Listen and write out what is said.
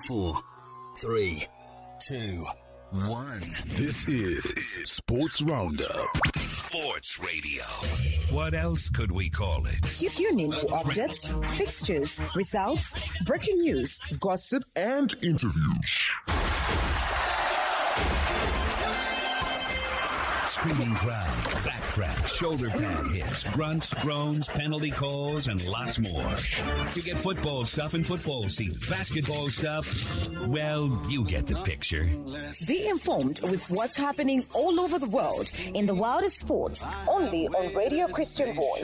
4, 3, 2, 1. This is Sports Roundup. Sports Radio. What else could we call it? Tune in for updates, fixtures, results, breaking news, Gossip and interviews. Screaming crowd, back crack, shoulder pad hits, grunts, groans, penalty calls, and lots more. You get football stuff in football season. Basketball stuff, well, you get the picture. Be informed with what's happening all over the world in the world of sports, only on Radio Christian Voice.